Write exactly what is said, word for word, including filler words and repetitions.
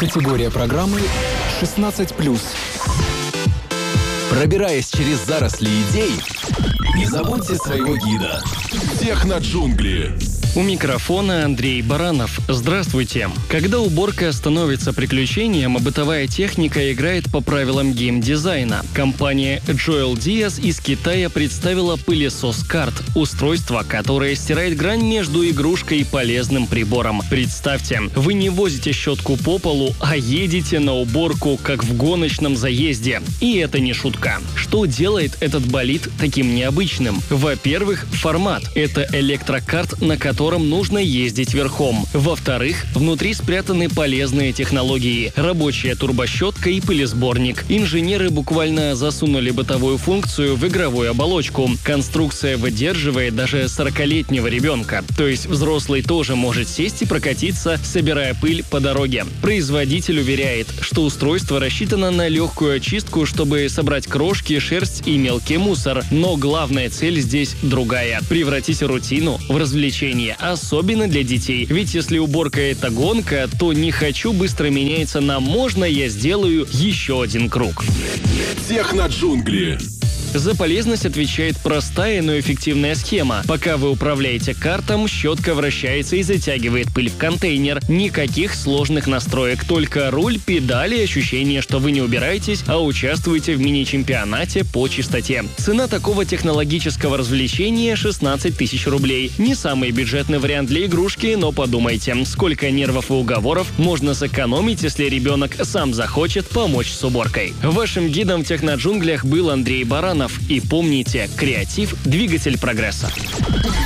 Категория программы шестнадцать плюс. Пробираясь через заросли идей, не забудьте своего гида. Техноджунгли. У микрофона Андрей Баранов. Здравствуйте. Когда уборка становится приключением, а бытовая техника играет по правилам геймдизайна. Компания Joel Diaz из Китая представила пылесос карт – устройство, которое стирает грань между игрушкой и полезным прибором. Представьте, вы не возите щетку по полу, а едете на уборку, как в гоночном заезде. И это не шутка. Что делает этот болид таким необычным? Во-первых, формат – это электрокарт, на котором которым нужно ездить верхом. Во-вторых, внутри спрятаны полезные технологии – рабочая турбощетка и пылесборник. Инженеры буквально засунули бытовую функцию в игровую оболочку. Конструкция выдерживает даже сорокалетнего ребенка. То есть взрослый тоже может сесть и прокатиться, собирая пыль по дороге. Производитель уверяет, что устройство рассчитано на легкую очистку, чтобы собрать крошки, шерсть и мелкий мусор. Но главная цель здесь другая – превратить рутину в развлечение. Особенно для детей. Ведь если уборка — это гонка, то «не хочу» быстро меняется на «можно я сделаю еще один круг». Техноджунгли. За полезность отвечает простая, но эффективная схема. Пока вы управляете картом, щетка вращается и затягивает пыль в контейнер. Никаких сложных настроек, только руль, педали и ощущение, что вы не убираетесь, а участвуете в мини-чемпионате по чистоте. Цена такого технологического развлечения – шестнадцать тысяч рублей. Не самый бюджетный вариант для игрушки, но подумайте, сколько нервов и уговоров можно сэкономить, если ребенок сам захочет помочь с уборкой. Вашим гидом в техноджунглях был Андрей Баранов. И помните, креатив – двигатель прогресса.